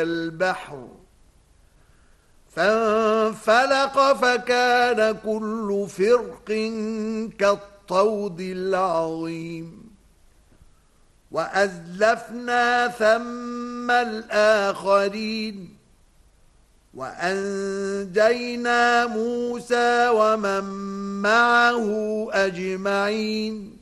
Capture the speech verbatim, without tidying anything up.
البحر فانفلق فكان كل فرق كالطود العظيم وأزلفنا ثم الآخرين وأنجينا موسى ومن معه أجمعين